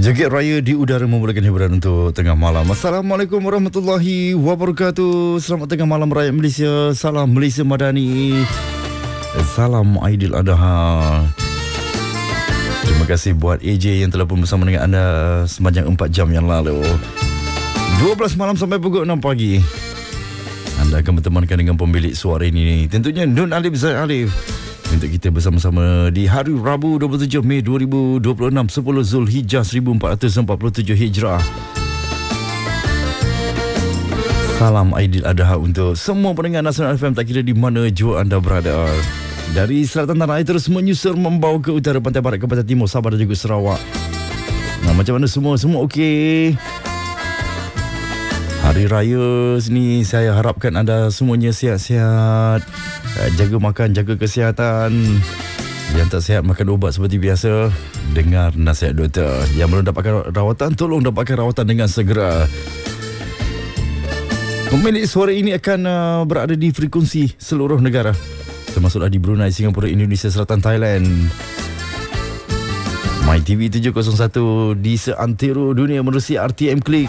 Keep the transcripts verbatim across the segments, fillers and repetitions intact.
Joget Raya di udara memulakan hiburan untuk tengah malam. Assalamualaikum warahmatullahi wabarakatuh. Selamat tengah malam rakyat Malaysia. Salam Malaysia Madani. Salam Aidiladha. Terima kasih buat A J yang telah pun bersama dengan anda sepanjang empat jam yang lalu. dua belas malam sampai pukul enam pagi. Anda akan bertemankan dengan pemilik suara ini, tentunya Nun Alif Zaid Alif, untuk kita bersama-sama di hari Rabu dua puluh tujuh Mei dua ribu dua puluh enam, sepuluh Zulhijjah seribu empat ratus empat puluh tujuh Hijrah. Salam Aidiladha untuk semua pendengar Nasional F M, tak kira di mana jua anda berada. Dari selatan tanah air terus menyusur membawa ke utara, pantai barat ke pantai timur, Sabah dan juga Sarawak. Nah, macam mana semua? Semua okey? Hari Raya ni saya harapkan anda semuanya sihat-sihat. Jaga makan, jaga kesihatan. Yang tak sihat makan ubat seperti biasa. Dengar nasihat doktor. Yang belum dapatkan rawatan, tolong dapatkan rawatan dengan segera. Pemilik suara ini akan uh, berada di frekuensi seluruh negara, termasuklah di Brunei, Singapura, Indonesia, Selatan, Thailand. My T V tujuh kosong satu di seantero dunia menerusi R T M Klik.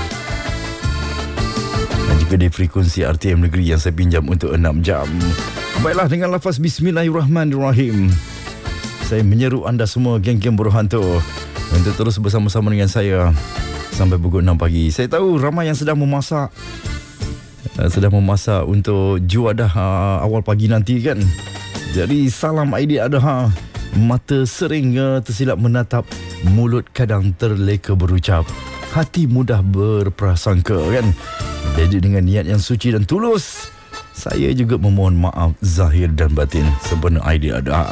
Dan juga di frekuensi R T M Negeri yang saya pinjam untuk enam jam. Baiklah, dengan lafaz Bismillahirrahmanirrahim, saya menyeru anda semua, geng-geng buruh hantu, untuk terus bersama-sama dengan saya sampai pukul enam pagi. Saya tahu ramai yang sedang memasak, sedang memasak untuk juadah uh, awal pagi nanti kan. Jadi salam Aidiladha. Mata sering uh, tersilap menatap, mulut kadang terleka berucap, hati mudah berprasangka kan. Jadi dengan niat yang suci dan tulus, saya juga memohon maaf zahir dan batin sebenar Aidiladha.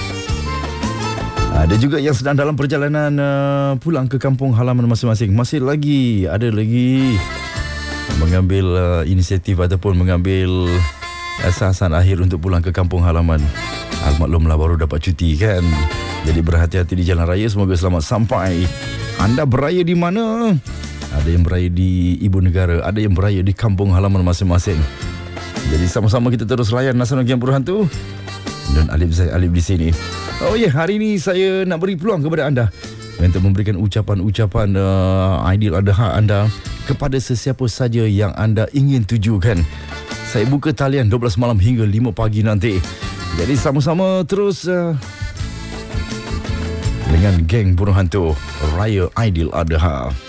Ada juga yang sedang dalam perjalanan uh, pulang ke kampung halaman masing-masing. Masih lagi, ada lagi mengambil uh, inisiatif ataupun mengambil asasan akhir untuk pulang ke kampung halaman. Almaklumlah baru dapat cuti kan. Jadi berhati-hati di jalan raya, semoga selamat sampai. Anda beraya di mana? Ada yang beraya di ibu negara, ada yang beraya di kampung halaman masing-masing. Jadi sama-sama kita terus layan Nasional Game Buruh Hantu dan Alif Zaid Alif di sini. Oh ya, yeah, hari ini saya nak beri peluang kepada anda untuk memberikan ucapan-ucapan uh, Aidiladha anda kepada sesiapa saja yang anda ingin tujukan. Saya buka talian dua belas malam hingga lima pagi nanti. Jadi sama-sama terus uh, dengan geng Buruh Hantu Raya Aidiladha.